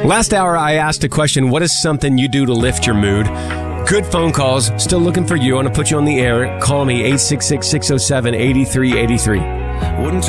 Last hour, I asked a question, what is something you do to lift your mood? Good phone calls. Still looking for you. I want to put you on the air. Call me, 866-607-8383.